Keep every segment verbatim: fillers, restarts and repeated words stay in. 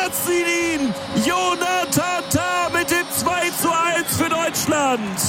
jetzt ihn! Jonathan Tah mit dem zwei zu eins für Deutschland!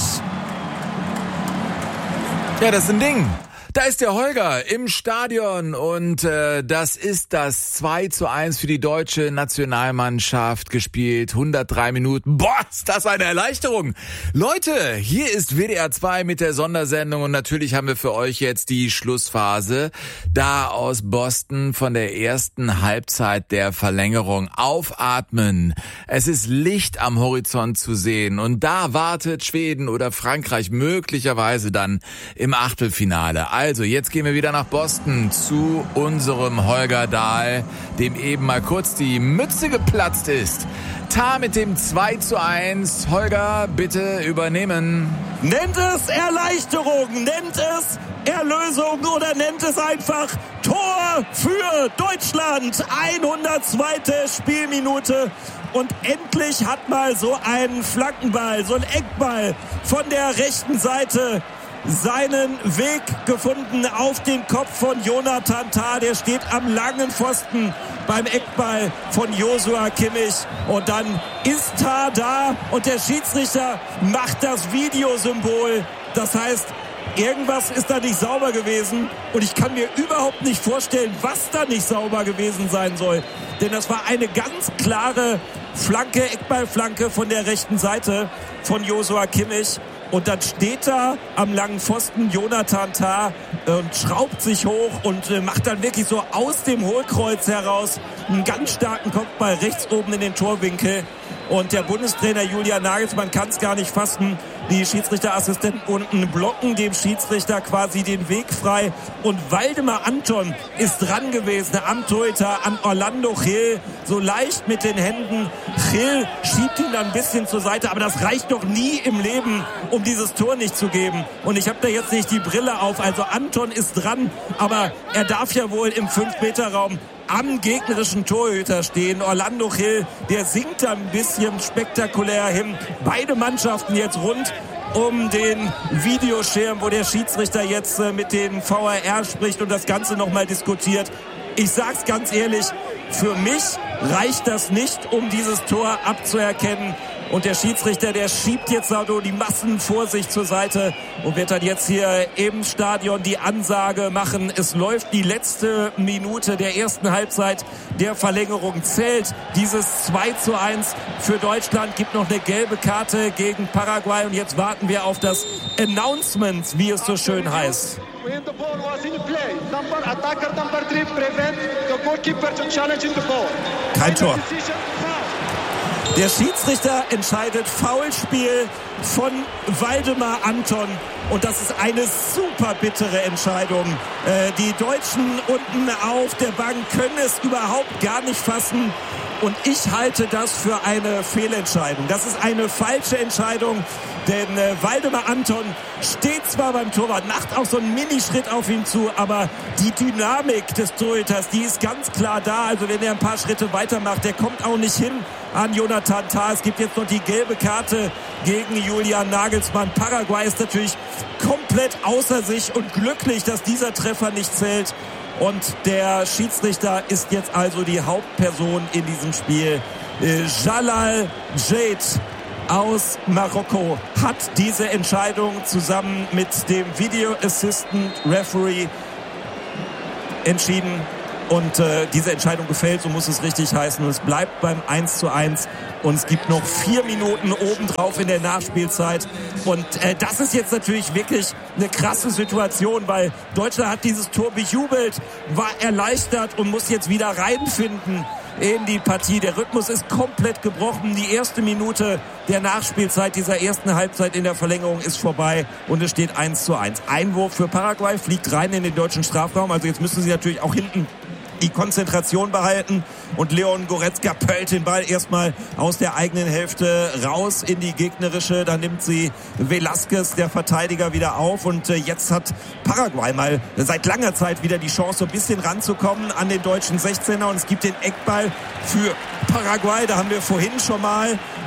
Ja, das ist ein Ding. Da ist der Holger im Stadion und äh, das ist das zwei zu eins für die deutsche Nationalmannschaft gespielt. hundertdrei Minuten. Boah, ist das eine Erleichterung. Leute, hier ist W D R zwei mit der Sondersendung und natürlich haben wir für euch jetzt die Schlussphase da aus Boston von der ersten Halbzeit der Verlängerung. Aufatmen. Es ist Licht am Horizont zu sehen und da wartet Schweden oder Frankreich möglicherweise dann im Achtelfinale. Also, jetzt gehen wir wieder nach Boston zu unserem Holger Dahl, dem eben mal kurz die Mütze geplatzt ist. Tah mit dem zwei zu eins. Holger, bitte übernehmen. Nennt es Erleichterung, nennt es Erlösung oder nennt es einfach Tor für Deutschland. hundertzweite Spielminute. Und endlich hat mal so ein Flankenball, so ein Eckball von der rechten Seite seinen Weg gefunden auf den Kopf von Jonathan Tah. Der steht am langen Pfosten beim Eckball von Joshua Kimmich. Und dann ist Tah da und der Schiedsrichter macht das Videosymbol. Das heißt, irgendwas ist da nicht sauber gewesen. Und ich kann mir überhaupt nicht vorstellen, was da nicht sauber gewesen sein soll. Denn das war eine ganz klare Flanke, Eckballflanke von der rechten Seite von Joshua Kimmich. Und dann steht da am langen Pfosten Jonathan Tah und schraubt sich hoch und macht dann wirklich so aus dem Hohlkreuz heraus einen ganz starken Kopfball rechts oben in den Torwinkel. Und der Bundestrainer Julian Nagelsmann kann es gar nicht fassen. Die Schiedsrichterassistenten unten blocken dem Schiedsrichter quasi den Weg frei. Und Waldemar Anton ist dran gewesen am Torhüter, an Orlando Gil. So leicht mit den Händen. Gil schiebt ihn dann ein bisschen zur Seite. Aber das reicht doch nie im Leben, um dieses Tor nicht zu geben. Und ich habe da jetzt nicht die Brille auf. Also Anton ist dran. Aber er darf ja wohl im fünf Meter Raum am gegnerischen Torhüter stehen. Orlando Gil, der sinkt da ein bisschen spektakulär hin. Beide Mannschaften jetzt rund um den Videoschirm, wo der Schiedsrichter jetzt mit den V A R spricht und das Ganze nochmal diskutiert. Ich sag's ganz ehrlich, für mich reicht das nicht, um dieses Tor abzuerkennen. Und der Schiedsrichter, der schiebt jetzt also die Massen vor sich zur Seite und wird dann jetzt hier im Stadion die Ansage machen. Es läuft die letzte Minute der ersten Halbzeit der Verlängerung. Zählt dieses zwei zu eins für Deutschland. Gibt noch eine gelbe Karte gegen Paraguay. Und jetzt warten wir auf das Announcement, wie es so schön heißt. When the ball was in play, number attacker number three prevent the goalkeeper to challenge the ball. Kein Tor. Der Schiedsrichter entscheidet Foulspiel von Waldemar Anton. Und das ist eine super bittere Entscheidung. Äh, die Deutschen unten auf der Bank können es überhaupt gar nicht fassen. Und ich halte das für eine Fehlentscheidung. Das ist eine falsche Entscheidung. Denn äh, Waldemar Anton steht zwar beim Torwart, macht auch so einen Minischritt auf ihn zu, aber die Dynamik des Torhüters, die ist ganz klar da. Also wenn er ein paar Schritte weitermacht, der kommt auch nicht hin an Jonathan Tah. Es gibt jetzt noch die gelbe Karte gegen Julian Nagelsmann. Paraguay ist natürlich komplett außer sich und glücklich, dass dieser Treffer nicht zählt. Und der Schiedsrichter ist jetzt also die Hauptperson in diesem Spiel. Äh, Jalal Jade aus Marokko hat diese Entscheidung zusammen mit dem Video Assistant Referee entschieden. Und äh, diese Entscheidung gefällt, so muss es richtig heißen. Und es bleibt beim eins zu eins. Und es gibt noch vier Minuten obendrauf in der Nachspielzeit. Und äh, das ist jetzt natürlich wirklich eine krasse Situation, weil Deutschland hat dieses Tor bejubelt, war erleichtert und muss jetzt wieder reinfinden in die Partie. Der Rhythmus ist komplett gebrochen. Die erste Minute der Nachspielzeit dieser ersten Halbzeit in der Verlängerung ist vorbei und es steht eins zu eins. Einwurf für Paraguay, fliegt rein in den deutschen Strafraum. Also jetzt müssen sie natürlich auch hinten die Konzentration behalten und Leon Goretzka pölt den Ball erstmal aus der eigenen Hälfte raus in die gegnerische. Da nimmt sie Velasquez, der Verteidiger, wieder auf und jetzt hat Paraguay mal seit langer Zeit wieder die Chance, so ein bisschen ranzukommen an den deutschen sechzehner und es gibt den Eckball für Paraguay. Da haben wir vorhin schon mal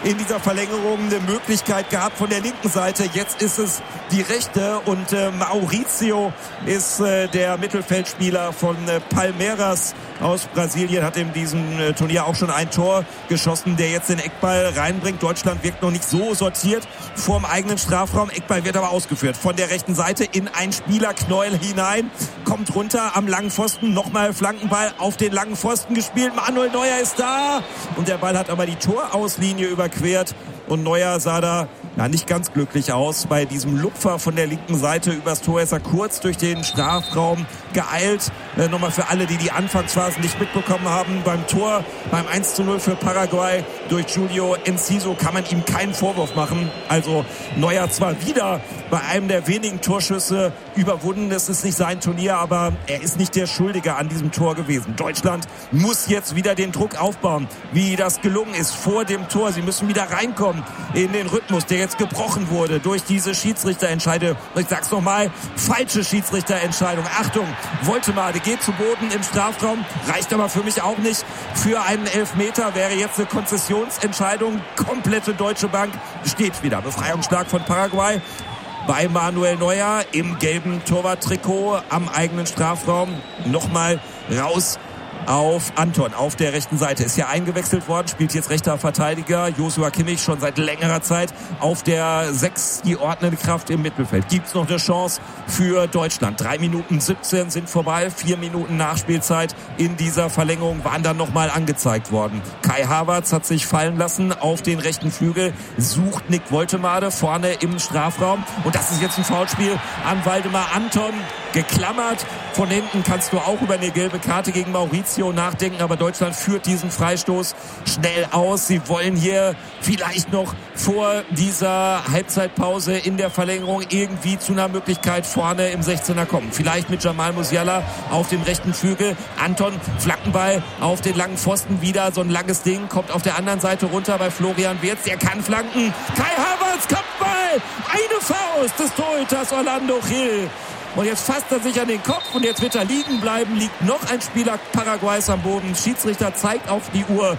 in dieser Verlängerung eine Möglichkeit gehabt von der linken Seite. Jetzt ist es die rechte und äh, Maurizio ist äh, der Mittelfeldspieler von äh, Palmeiras aus Brasilien, hat in diesem äh, Turnier auch schon ein Tor geschossen, der jetzt den Eckball reinbringt. Deutschland wirkt noch nicht so sortiert vorm eigenen Strafraum. Eckball wird aber ausgeführt von der rechten Seite in ein Spielerknäuel hinein, kommt runter am langen Pfosten, nochmal Flankenball auf den langen Pfosten gespielt. Manuel Neuer ist da und der Ball hat aber die Torauslinie überquert und Neuer sah da ja, nicht ganz glücklich aus. Bei diesem Lupfer von der linken Seite übers Tor ist er kurz durch den Strafraum geeilt. Äh, nochmal für alle, die die Anfangsphasen nicht mitbekommen haben. Beim Tor, beim eins zu null für Paraguay durch Julio Enciso kann man ihm keinen Vorwurf machen. Also Neuer zwar wieder bei einem der wenigen Torschüsse überwunden. Es ist nicht sein Turnier, aber er ist nicht der Schuldige an diesem Tor gewesen. Deutschland muss jetzt wieder den Druck aufbauen, wie das gelungen ist vor dem Tor. Sie müssen wieder reinkommen in den Rhythmus, der jetzt gebrochen wurde durch diese Schiedsrichterentscheidung. Ich sag's nochmal, falsche Schiedsrichterentscheidung. Achtung, Woltemade geht zu Boden im Strafraum, reicht aber für mich auch nicht. Für einen Elfmeter wäre jetzt eine Konzessionsentscheidung. Komplette Deutsche Bank steht wieder. Befreiungsschlag von Paraguay bei Manuel Neuer im gelben Torwarttrikot am eigenen Strafraum. Nochmal raus auf Anton auf der rechten Seite. Ist ja eingewechselt worden, spielt jetzt rechter Verteidiger. Joshua Kimmich schon seit längerer Zeit auf der sechs, die ordnende Kraft im Mittelfeld. Gibt's noch eine Chance für Deutschland? Drei Minuten siebzehn sind vorbei. Vier Minuten Nachspielzeit in dieser Verlängerung waren dann nochmal angezeigt worden. Kai Havertz hat sich fallen lassen auf den rechten Flügel, sucht Nick Woltemade vorne im Strafraum. Und das ist jetzt ein Foulspiel an Waldemar Anton. Geklammert. Von hinten kannst du auch über eine gelbe Karte gegen Maurizio nachdenken, aber Deutschland führt diesen Freistoß schnell aus. Sie wollen hier vielleicht noch vor dieser Halbzeitpause in der Verlängerung irgendwie zu einer Möglichkeit vorne im sechzehner kommen. Vielleicht mit Jamal Musiala auf dem rechten Flügel. Anton, Flankenball auf den langen Pfosten, wieder so ein langes Ding, kommt auf der anderen Seite runter bei Florian Wirtz, der kann flanken. Kai Havertz, Kopfball, eine Faust des Torhüters Orlando Gil. Und jetzt fasst er sich an den Kopf und jetzt wird er liegen bleiben. Liegt noch ein Spieler Paraguays am Boden. Schiedsrichter zeigt auf die Uhr.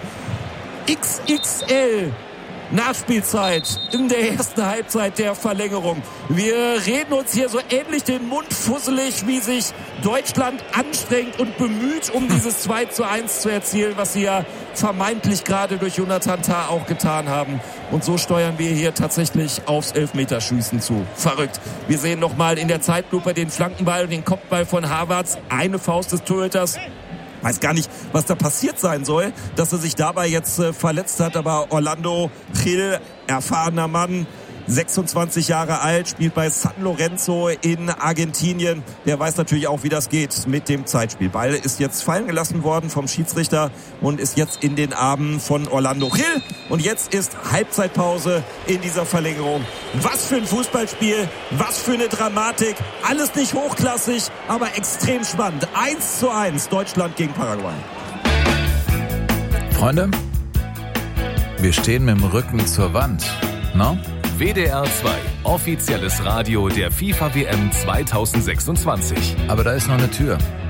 X X L. Nachspielzeit in der ersten Halbzeit der Verlängerung. Wir reden uns hier so ähnlich den Mund fusselig, wie sich Deutschland anstrengt und bemüht, um dieses zwei zu eins zu erzielen, was sie ja vermeintlich gerade durch Jonathan Tah auch getan haben. Und so steuern wir hier tatsächlich aufs Elfmeterschießen zu. Verrückt. Wir sehen nochmal in der Zeitlupe den Flankenball und den Kopfball von Havertz. Eine Faust des Torhüters. Weiß gar nicht, was da passiert sein soll, dass er sich dabei jetzt äh, verletzt hat. Aber Orlando Gil, erfahrener Mann, sechsundzwanzig Jahre alt, spielt bei San Lorenzo in Argentinien. Der weiß natürlich auch, wie das geht mit dem Zeitspiel. Ball ist jetzt fallen gelassen worden vom Schiedsrichter und ist jetzt in den Armen von Orlando Gil. Und jetzt ist Halbzeitpause in dieser Verlängerung. Was für ein Fußballspiel, was für eine Dramatik. Alles nicht hochklassig, aber extrem spannend. eins zu eins Deutschland gegen Paraguay. Freunde, wir stehen mit dem Rücken zur Wand, ne? W D R zwei, offizielles Radio der FIFA W M zweitausendsechsundzwanzig. Aber da ist noch eine Tür.